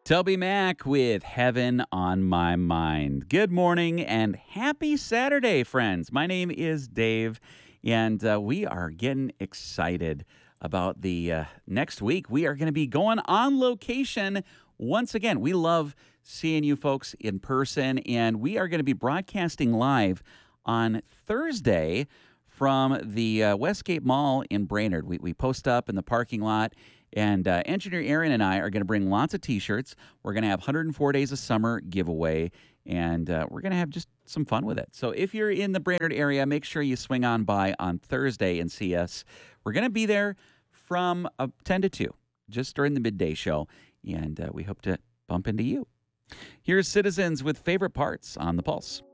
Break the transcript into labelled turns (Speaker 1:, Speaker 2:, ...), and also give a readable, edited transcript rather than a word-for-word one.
Speaker 1: Toby Mack with Heaven on My Mind. Good morning and happy Saturday, friends. My name is Dave, and we are getting excited about the next week. We are going to be going on location once again. We love seeing you folks in person, and we are going to be broadcasting live on Thursday from the Westgate Mall in Brainerd. We post up in the parking lot. And Engineer Aaron and I are going to bring lots of T-shirts. We're going to have 104 Days of Summer giveaway, and we're going to have just some fun with it. So if you're in the Brainerd area, make sure you swing on by on Thursday and see us. We're going to be there from 10 to 2, just during the midday show, and we hope to bump into you. Here's Citizens with Favorite Parts on The Pulse.